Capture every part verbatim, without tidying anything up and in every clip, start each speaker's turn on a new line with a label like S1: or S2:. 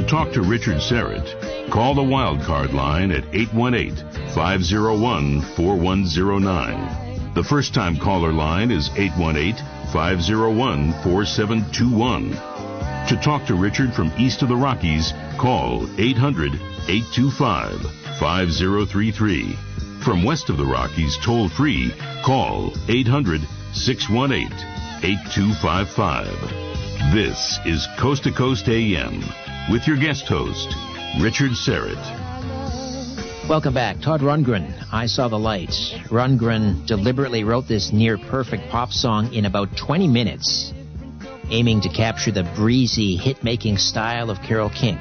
S1: talk to Richard Serrett, call the Wildcard line at eight one eight, five oh one, four one oh nine. The first-time caller line is eight one eight, five oh one, four seven two one. To talk to Richard from east of the Rockies, call eight hundred, eight two five, five oh three three. From west of the Rockies, toll-free, call eight hundred, six one eight, eight two five five. This is Coast to Coast A M with your guest host, Richard Serrett.
S2: Welcome back. Todd Rundgren, I Saw the Light. Rundgren deliberately wrote this near-perfect pop song in about twenty minutes, aiming to capture the breezy, hit-making style of Carole King.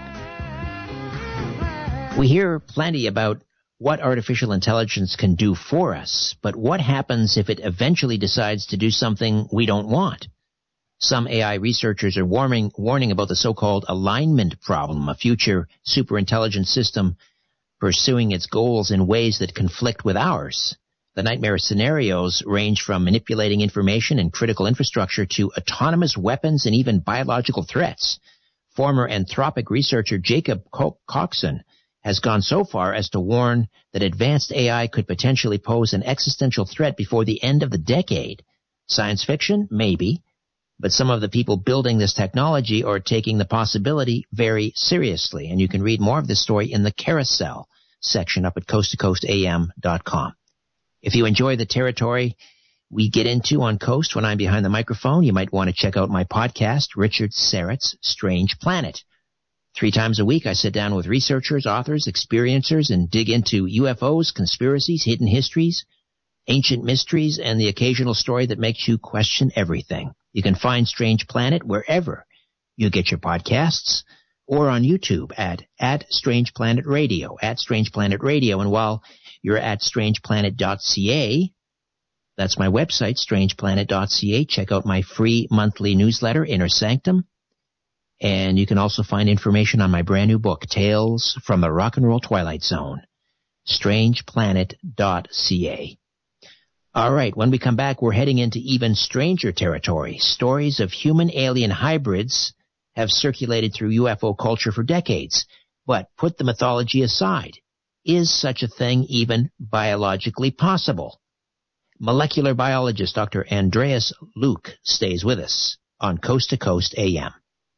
S2: We hear plenty about what artificial intelligence can do for us, but what happens if it eventually decides to do something we don't want? Some A I researchers are warning, warning about the so-called alignment problem, a future superintelligent system pursuing its goals in ways that conflict with ours. The nightmare scenarios range from manipulating information and critical infrastructure to autonomous weapons and even biological threats. Former Anthropic researcher Jacob Coxon has gone so far as to warn that advanced A I could potentially pose an existential threat before the end of the decade. Science fiction? Maybe. But some of the people building this technology are taking the possibility very seriously. And you can read more of this story in the Carousel section up at coast to coast A M dot com. If you enjoy the territory we get into on Coast when I'm behind the microphone, you might want to check out my podcast, Richard Serrett's Strange Planet. Three times a week, I sit down with researchers, authors, experiencers, and dig into U F Os, conspiracies, hidden histories, ancient mysteries, and the occasional story that makes you question everything. You can find Strange Planet wherever you get your podcasts or on YouTube at, at Strange Planet Radio, at Strange Planet Radio. And while you're at strange planet dot c a, that's my website, strange planet dot c a. Check out my free monthly newsletter, Inner Sanctum. And you can also find information on my brand new book, Tales from the Rock and Roll Twilight Zone, strange planet dot c a. All right, when we come back, we're heading into even stranger territory. Stories of human-alien hybrids have circulated through U F O culture for decades. But put the mythology aside. Is such a thing even biologically possible? Molecular biologist Doctor Andreas Luke stays with us on Coast to Coast A M.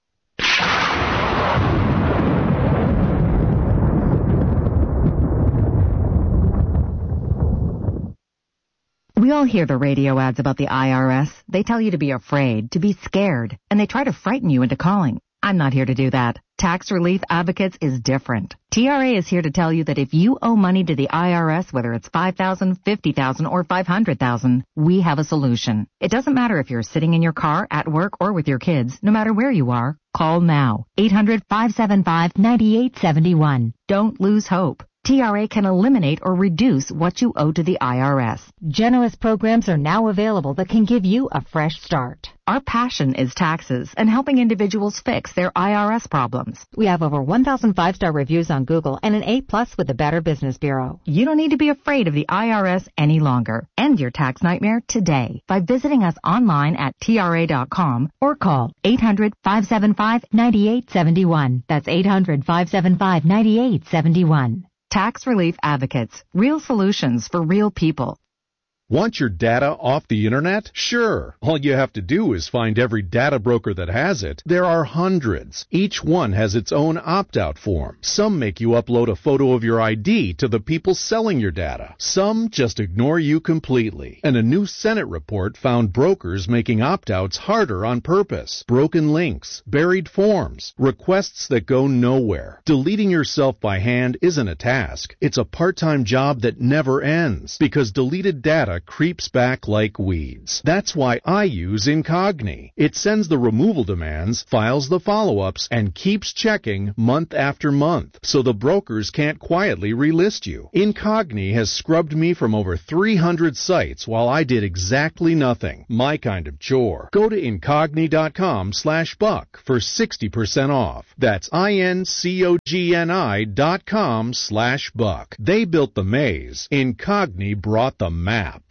S3: We all hear the radio ads about the I R S. They tell you to be afraid, to be scared, and they try to frighten you into calling. I'm not here to do that. Tax Relief Advocates is different. T R A is here to tell you that if you owe money to the I R S, whether it's five thousand dollars, fifty thousand dollars, or five hundred thousand dollars, we have a solution. It doesn't matter if you're sitting in your car, at work, or with your kids. No matter where you are, call now. eight hundred, five seven five, nine eight seven one. Don't lose hope. T R A can eliminate or reduce what you owe to the I R S. Generous programs are now available that can give you a fresh start. Our passion is taxes and helping individuals fix their I R S problems. We have over one thousand five-star reviews on Google and an A plus with the Better Business Bureau. You don't need to be afraid of the I R S any longer. End your tax nightmare today by visiting us online at T R A dot com or call eight hundred, five seven five, nine eight seven one. That's eight hundred, five seven five, nine eight seven one. Tax Relief Advocates. Real solutions for real people.
S4: Want your data off the internet? Sure. All you have to do is find every data broker that has it. There are hundreds. Each one has its own opt-out form. Some make you upload a photo of your I D to the people selling your data. Some just ignore you completely. And a new Senate report found brokers making opt-outs harder on purpose. Broken links, buried forms, requests that go nowhere. Deleting yourself by hand isn't a task. It's a part-time job that never ends because deleted data creeps back like weeds. That's why I use Incogni. It sends the removal demands, files the follow-ups, and keeps checking month after month, so the brokers can't quietly relist you. Incogni has scrubbed me from over three hundred sites while I did exactly nothing. My kind of chore. Go to Incogni dot com slash buck for sixty percent off. That's I N C O G N I dot com slash buck. They built the maze. Incogni brought the map.